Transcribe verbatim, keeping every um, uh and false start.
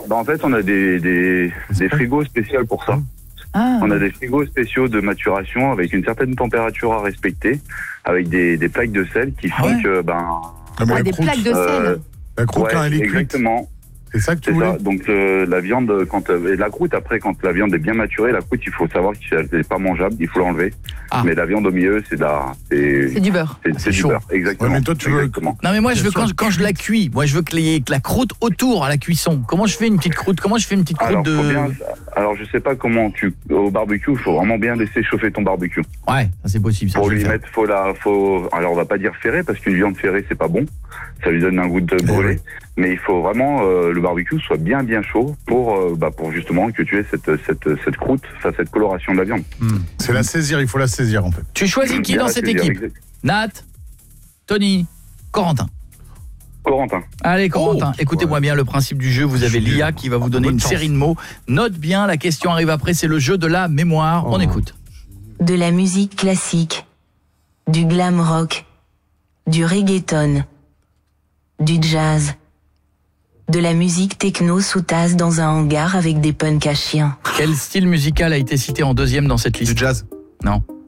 bah en fait, on a des, des, des frigos spéciaux pour ça. Ah. On a des frigos spéciaux de maturation avec une certaine température à respecter, avec des, des plaques de sel qui font ah ouais. que, ben... Ah, ah, des croûte, plaques de sel euh, La croûte, ouais, quand elle est cuite. Exactement. C'est ça que tu c'est voulais ça. Donc euh, la viande, quand euh, et la croûte après, quand la viande est bien maturée, la croûte, il faut savoir qu'elle n'est pas mangeable, il faut l'enlever. Ah. Mais la viande au milieu, c'est de la, c'est, c'est du beurre. C'est, c'est, c'est du chaud. Beurre, exactement. Ouais, mais toi, tu veux... exactement. Non mais moi, je veux quand je, quand je la cuis, moi je veux que, les, que la croûte autour à la cuisson. Comment je fais une petite croûte Comment je fais une petite croûte alors, de bien, alors je sais pas comment tu au barbecue, il faut vraiment bien laisser chauffer ton barbecue. Ouais, ça c'est possible. Ça pour lui mettre, faut la, faut. Alors on va pas dire ferré parce qu'une viande ferrée c'est pas bon, ça lui donne un goût de brûlé. Oui. Mais il faut vraiment euh, le barbecue soit bien bien chaud pour euh, bah pour justement que tu aies cette cette cette croûte, enfin cette coloration de la viande. Mmh. C'est la saisir, il faut la saisir en fait. Tu choisis qui dans cette saisir, équipe exact. Nat, Tony, Corentin. Corentin. Allez Corentin, oh, écoutez-moi ouais. bien le principe du jeu, vous avez Lia qui va vous donner une chance. série de mots. Note bien, la question arrive après, c'est le jeu de la mémoire. Oh. On écoute. De la musique classique, du glam rock, du reggaeton, du jazz, de la musique techno sous tasse dans un hangar avec des punks à chiens. Quel style musical a été cité en deuxième dans cette liste ? Du jazz. Non.